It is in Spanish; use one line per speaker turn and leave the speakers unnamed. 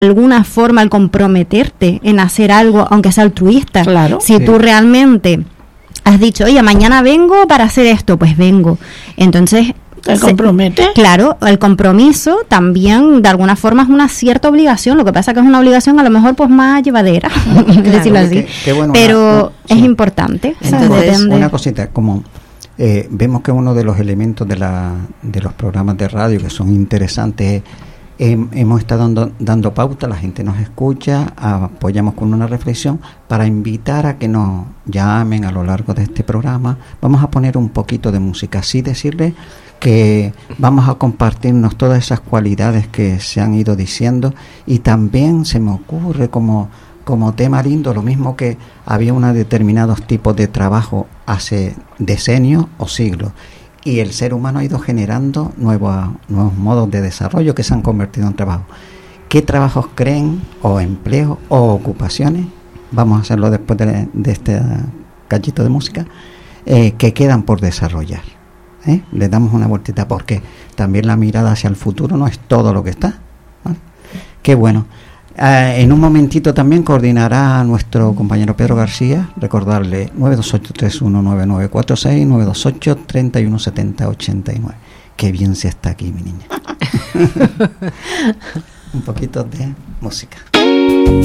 alguna forma, al comprometerte en hacer algo, aunque sea altruista.
Claro.
Si tú realmente has dicho, oye, mañana vengo para hacer esto, pues vengo. Entonces,
¿te compromete?
Claro, el compromiso también de alguna forma es una cierta obligación. Lo que pasa que es una obligación a lo mejor pues más llevadera, claro, decirlo así. Qué bueno, pero es importante.
Entonces, una cosita, como vemos que uno de los elementos de los programas de radio que son interesantes, hemos estado dando pauta, la gente nos escucha, apoyamos con una reflexión para invitar a que nos llamen a lo largo de este programa. Vamos a poner un poquito de música, así decirle que vamos a compartirnos todas esas cualidades que se han ido diciendo, y también se me ocurre como tema lindo, lo mismo que había unos determinados tipos de trabajo hace decenios o siglos, y el ser humano ha ido generando nuevos modos de desarrollo que se han convertido en trabajo. ¿Qué trabajos creen, o empleos, o ocupaciones? Vamos a hacerlo después de este cachito de música, que quedan por desarrollar. Le damos una vueltita, porque también la mirada hacia el futuro no es todo lo que está, ¿vale? Qué bueno. En un momentito también coordinará nuestro compañero Pedro García. Recordarle 928-319946, 928-317089. Qué bien se está aquí, mi niña. Un poquito de música.